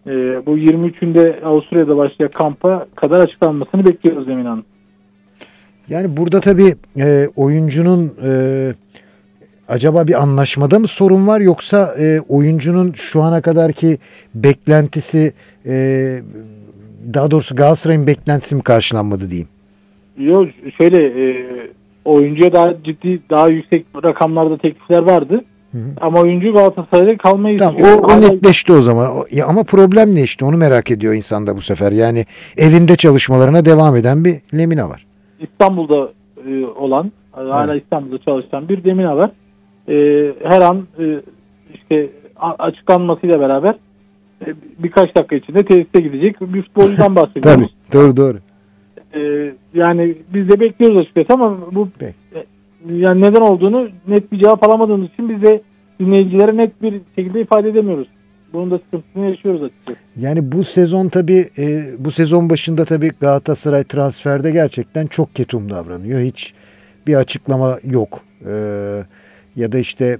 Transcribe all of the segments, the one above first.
Bu 23'ünde Avusturya'da başlayan kampa kadar açıklanmasını bekliyoruz Lemina'nın. Yani burada tabii oyuncunun acaba bir anlaşmada mı sorun var, yoksa oyuncunun şu ana kadarki beklentisi, daha doğrusu Galatasaray'ın beklentisi mi karşılanmadı diyeyim? Yok şöyle, oyuncuya daha ciddi, daha yüksek rakamlarda teklifler vardı. Hı hı. Ama oyuncu Galatasaray'da kalmayı istiyor. O netleşti o zaman. Ama problem ne işte, onu merak ediyor insan da bu sefer. Yani evinde çalışmalarına devam eden bir Lemina var. İstanbul'da olan, hala İstanbul'da çalışan bir Lemina var. Her an işte açıklanmasıyla beraber birkaç dakika içinde tesiste gidecek bir futbolcudan bahsediyoruz. Tabii, doğru. Yani biz de bekliyoruz açıkçası ama bu yani neden olduğunu net bir cevap alamadığımız için biz de dinleyicilere net bir şekilde ifade edemiyoruz. Bunun da sıkıntısını yaşıyoruz açıkçası. Yani bu sezon tabii, bu sezon başında tabii Galatasaray transferde gerçekten çok ketum davranıyor. Hiç bir açıklama yok. Ya da işte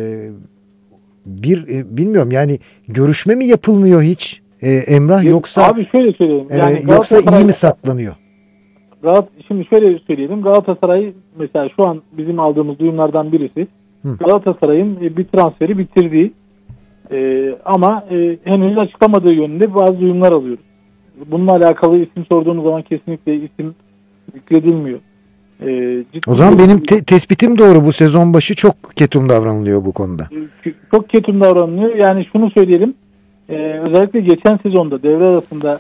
bilmiyorum yani, görüşme mi yapılmıyor hiç Emrah, yoksa abi şöyle söyleyeyim. Yani yoksa iyi mi saklanıyor? Şimdi şöyle söyleyelim. Galatasaray mesela şu an bizim aldığımız duyumlardan birisi, Galatasaray'ın bir transferi bitirdiği ama henüz açıklamadığı yönünde bazı duyumlar alıyoruz. Bununla alakalı isim sorduğunuz zaman kesinlikle isim yükledilmiyor. O zaman benim tespitim doğru. Bu sezon başı çok ketum davranılıyor bu konuda. Çok ketum davranılıyor. Yani şunu söyleyelim. Özellikle geçen sezonda devre arasında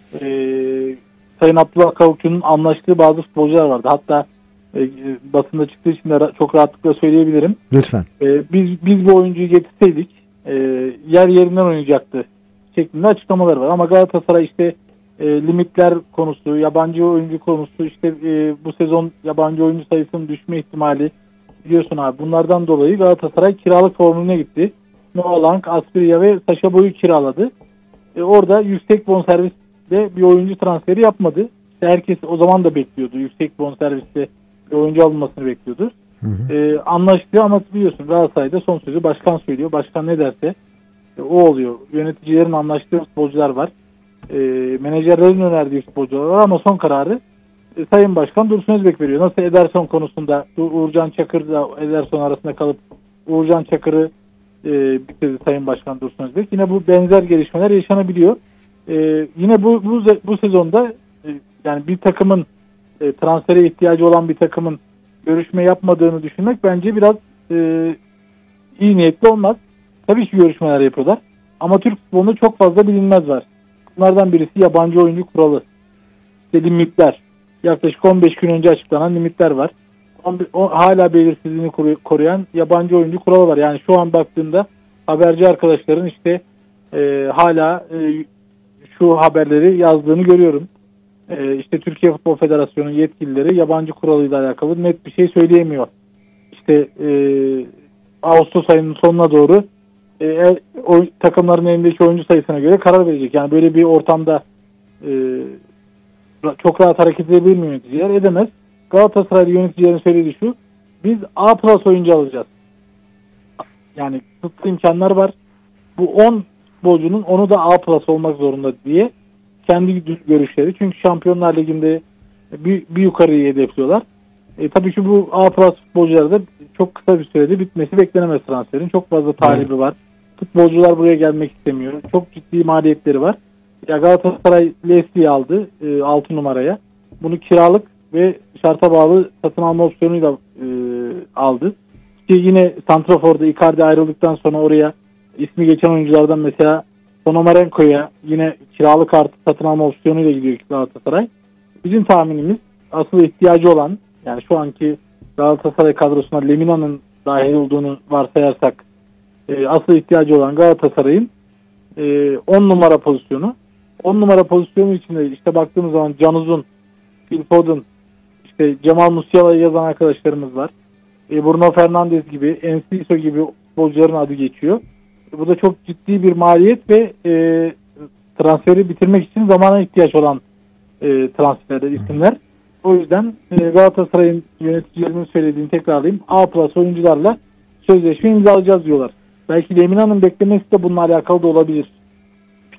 Sayın Abdullah Kavukçu'nun anlaştığı bazı futbolcular vardı. Hatta basında çıktığı için de çok rahatlıkla söyleyebilirim. Lütfen. Biz bu oyuncuyu getirseydik yer yerinden oynayacaktı şeklinde açıklamalar var. Ama Galatasaray işte limitler konusu, yabancı oyuncu konusu, işte bu sezon yabancı oyuncu sayısının düşme ihtimali, biliyorsun abi, bunlardan dolayı Galatasaray kiralık formülüne gitti. Noah Lang, Asprilla ve Sacha Boey'u kiraladı. Orada yüksek bonservisle bir oyuncu transferi yapmadı. İşte herkes o zaman da bekliyordu. Yüksek bonservisle bir oyuncu alınmasını bekliyordu. Anlaştı ama biliyorsun Galatasaray'da son sözü başkan söylüyor. Başkan ne derse o oluyor. Yöneticilerin anlaştığı futbolcular var. Menajerlerin önerdiği futbolcular var ama son kararı Sayın Başkan Dursun Özbek veriyor. Nasıl Ederson konusunda Uğurcan Çakır da Ederson arasında kalıp Uğurcan Çakır'ı bitirdi Sayın Başkan Dursun Özbek. Yine bu benzer gelişmeler yaşanabiliyor. Yine bu sezonda yani bir takımın transfere ihtiyacı olan bir takımın görüşme yapmadığını düşünmek bence biraz iyi niyetli olmaz. Tabii ki görüşmeler yapıyorlar. Ama Türk futbolunda çok fazla bilinmez var. Bunlardan birisi yabancı oyuncu kuralı. İşte limitler. Yaklaşık 15 gün önce açıklanan limitler var. Hala belirsizliğini koruyan yabancı oyuncu kuralı var. Yani şu an baktığımda haberci arkadaşların işte hala şu haberleri yazdığını görüyorum. İşte Türkiye Futbol Federasyonu yetkilileri yabancı kuralıyla alakalı net bir şey söyleyemiyor. İşte Ağustos ayının sonuna doğru takımların elindeki oyuncu sayısına göre karar verecek. Yani böyle bir ortamda çok rahat hareket edebilir mi yöneticiler? Edemez. Galatasaray yöneticilerin söylediği şu: biz A+ oyuncu alacağız. Yani kısıtlı imkanlar var. Bu 10 futbolcunun onu da A+ olmak zorunda diye kendi görüşleri. Çünkü Şampiyonlar Ligi'nde bir yukarıyı hedefliyorlar. Tabii ki bu A+ futbolcularda çok kısa bir sürede bitmesi beklenemez transferin. Çok fazla talibi var. Futbolcular buraya gelmek istemiyor. Çok ciddi maliyetleri var. Ya Galatasaray Leslie'yi aldı 6 numaraya. Bunu kiralık ve şarta bağlı satın alma opsiyonuyla aldı. Ki yine santraforda Icardi ayrıldıktan sonra oraya ismi geçen oyunculardan mesela Ponomarenko'ya yine kiralık artı satın alma opsiyonuyla gidiyor Galatasaray. Bizim tahminimiz asıl ihtiyacı olan, yani şu anki Galatasaray kadrosuna Lemina'nın dahil olduğunu varsayarsak asıl ihtiyacı olan Galatasaray'ın 10 numara pozisyonu. 10 numara pozisyonu içinde işte baktığımız zaman Can Uzun, Phil Foden, işte Cemal Musiala'yı yazan arkadaşlarımız var. Bruno Fernandes gibi, Enciso gibi futbolcuların adı geçiyor. Bu da çok ciddi bir maliyet ve transferi bitirmek için zamana ihtiyaç olan transferler, isimler. O yüzden Galatasaray'ın yöneticilerinin söylediğini tekrarlayayım. A+ oyuncularla sözleşme imzalayacağız diyorlar. Belki Lemina'nın beklemesi de bununla alakalı da olabilir.